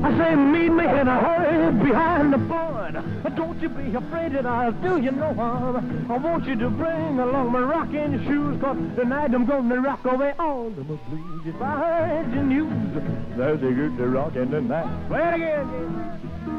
I say meet me in a hurry behind the board. Don't you be afraid that I'll do you no harm. I want you to bring along my rocking shoes, 'cause tonight I'm gonna rock away all of my blues. If I heard the news, there's a good rockin' tonight. Play it again.